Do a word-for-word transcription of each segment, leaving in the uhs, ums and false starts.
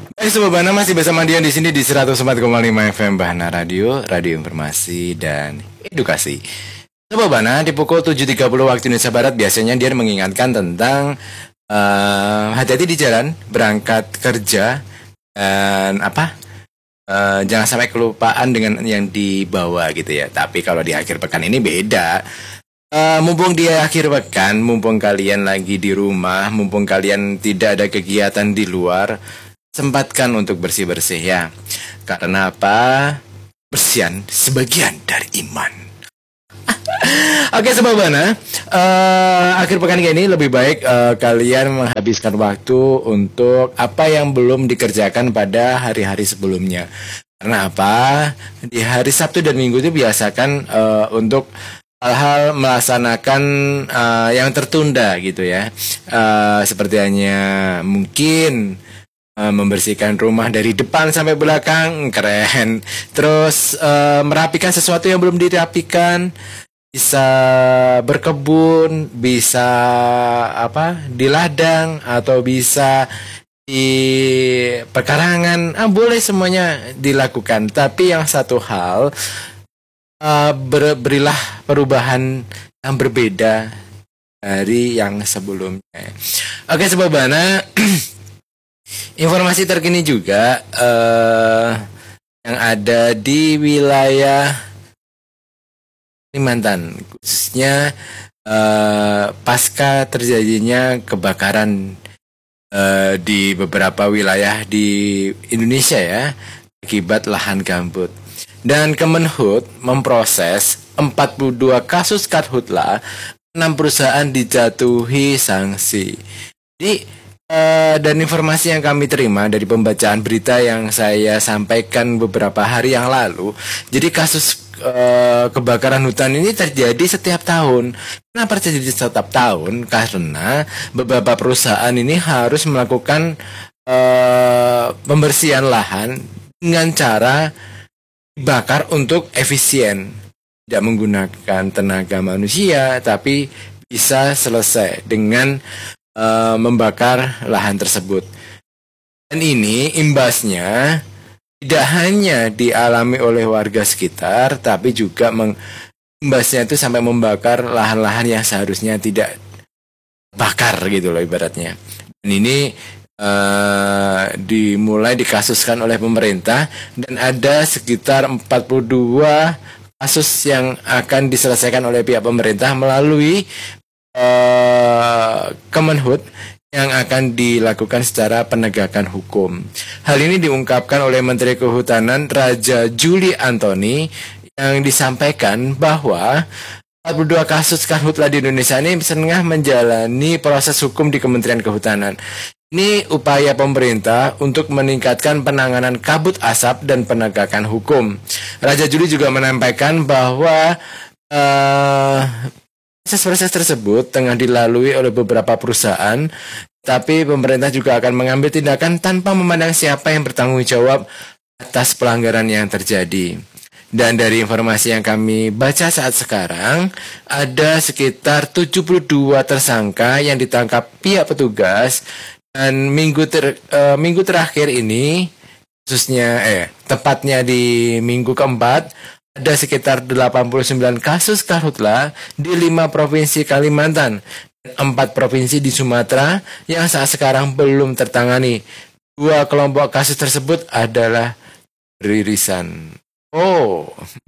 Baik Sobat Bana, masih bersama Dian di sini di seratus empat koma lima F M Bahana Radio, radio informasi dan edukasi. Sobat Bana, di pukul tujuh tiga puluh waktu Indonesia Barat biasanya Dian mengingatkan tentang uh, hati-hati di jalan, berangkat kerja dan apa? Uh, jangan sampai kelupaan dengan yang dibawa gitu ya. Tapi kalau di akhir pekan ini beda. Uh, mumpung di akhir pekan, mumpung kalian lagi di rumah, mumpung kalian tidak ada kegiatan di luar, sempatkan untuk bersih-bersih ya. Karena apa? Bersihan sebagian dari iman. Oke Sobat Bana, uh, akhir pekan ini lebih baik uh, kalian menghabiskan waktu untuk apa yang belum dikerjakan pada hari-hari sebelumnya. Karena apa? Di hari Sabtu dan Minggu itu biasakan uh, untuk hal-hal melaksanakan uh, yang tertunda gitu ya. Uh, seperti hanya mungkin uh, membersihkan rumah dari depan sampai belakang, keren. Terus uh, merapikan sesuatu yang belum dirapikan. Bisa berkebun, bisa apa di ladang, atau bisa di pekarangan, ah, boleh semuanya dilakukan. Tapi yang satu hal, uh, ber, berilah perubahan yang berbeda dari yang sebelumnya. Oke Sobat Bana, informasi terkini juga uh, yang ada di wilayah Kalimantan, khususnya uh, pasca terjadinya kebakaran uh, di beberapa wilayah di Indonesia ya, akibat lahan gambut. Dan Kemenhub memproses empat puluh dua kasus karhutla, enam perusahaan dijatuhi sanksi. Jadi uh, dan informasi yang kami terima dari pembacaan berita yang saya sampaikan beberapa hari yang lalu, jadi kasus Uh, kebakaran hutan ini terjadi setiap tahun. Kenapa terjadi setiap tahun? Karena beberapa perusahaan ini harus melakukan uh, pembersihan lahan dengan cara dibakar untuk efisien, tidak menggunakan tenaga manusia, tapi bisa selesai dengan uh, membakar lahan tersebut. Dan ini imbasnya tidak hanya dialami oleh warga sekitar, tapi juga mengimbasnya itu sampai membakar lahan-lahan yang seharusnya tidak bakar gitu loh ibaratnya. Dan ini uh, dimulai dikasuskan oleh pemerintah, dan ada sekitar empat puluh dua kasus yang akan diselesaikan oleh pihak pemerintah melalui uh, Kemenhub yang akan dilakukan secara penegakan hukum. Hal ini diungkapkan oleh Menteri Kehutanan Raja Juli Antoni, yang disampaikan bahwa empat puluh dua kasus karhutla di Indonesia ini tengah menjalani proses hukum di Kementerian Kehutanan. Ini upaya pemerintah untuk meningkatkan penanganan kabut asap dan penegakan hukum. Raja Juli juga menyampaikan bahwa uh, proses-proses tersebut tengah dilalui oleh beberapa perusahaan, tapi pemerintah juga akan mengambil tindakan tanpa memandang siapa yang bertanggung jawab atas pelanggaran yang terjadi. Dan dari informasi yang kami baca saat sekarang, ada sekitar tujuh puluh dua tersangka yang ditangkap pihak petugas, dan minggu ter, uh, minggu terakhir ini, khususnya eh tepatnya di minggu keempat, ada sekitar delapan puluh sembilan kasus karhutla di lima provinsi Kalimantan, empat provinsi di Sumatera yang saat sekarang belum tertangani. Dua kelompok kasus tersebut adalah beririsan. Oh,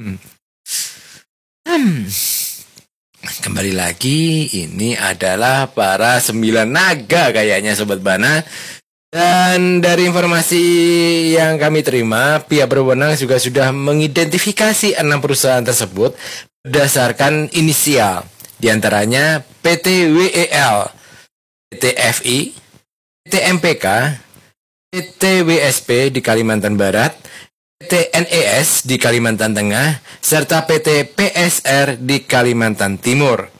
hmm. Kembali lagi, ini adalah para sembilan naga kayaknya Sobat Bana. Dan dari informasi yang kami terima, pihak berwenang juga sudah mengidentifikasi enam perusahaan tersebut berdasarkan inisial, diantaranya P T W E L, P T F I, P T M P K, P T W S P di Kalimantan Barat, P T N E S di Kalimantan Tengah, serta P T P S R di Kalimantan Timur.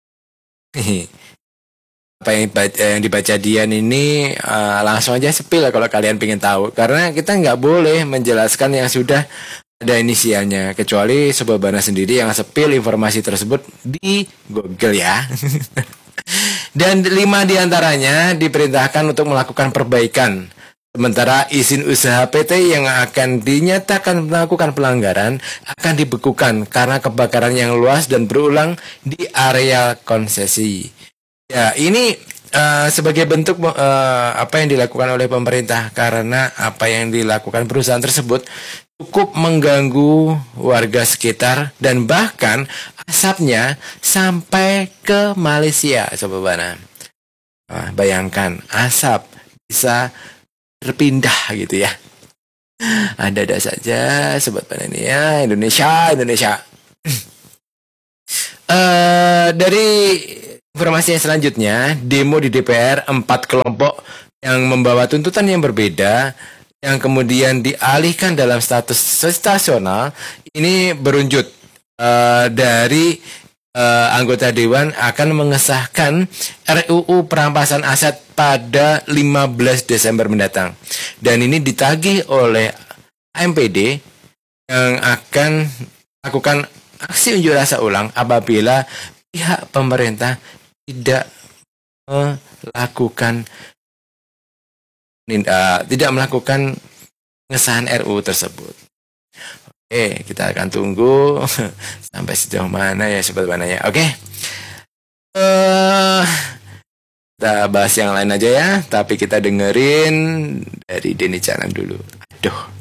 Apa yang, yang dibaca Dian ini uh, langsung aja spill kalau kalian pengen tahu, karena kita nggak boleh menjelaskan yang sudah ada inisialnya, kecuali Sobat Bana sendiri yang spill informasi tersebut di Google ya. Dan lima diantaranya diperintahkan untuk melakukan perbaikan Sementara izin usaha P T yang akan dinyatakan melakukan pelanggaran akan dibekukan karena kebakaran yang luas dan berulang di area konsesi. Ya, ini uh, sebagai bentuk uh, apa yang dilakukan oleh pemerintah karena apa yang dilakukan perusahaan tersebut cukup mengganggu warga sekitar dan bahkan asapnya sampai ke Malaysia, Sobat Bana. Nah, bayangkan asap bisa terpindah gitu ya. Ada-ada saja Sobat Bana ini ya, Indonesia, Indonesia. uh, dari informasi yang selanjutnya, demo di D P R empat kelompok yang membawa tuntutan yang berbeda yang kemudian dialihkan dalam status situasional ini berunjut uh, dari uh, anggota Dewan akan mengesahkan R U U perampasan aset pada lima belas Desember mendatang. Dan ini ditagih oleh A M P D yang akan melakukan aksi unjuk rasa ulang apabila pihak pemerintah tidak melakukan uh, tidak melakukan pengesahan R U U tersebut. Oke, kita akan tunggu sampai sejauh mana ya Sobat Bana ya. Oke. Uh, kita bahas yang lain aja ya, tapi kita dengerin dari Denny Canan dulu. Aduh.